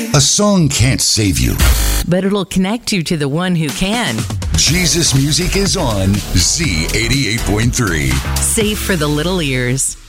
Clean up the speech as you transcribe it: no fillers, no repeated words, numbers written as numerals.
A song can't save you, but it'll connect you to the one who can. Jesus music is on Z88.3. Safe for the little ears.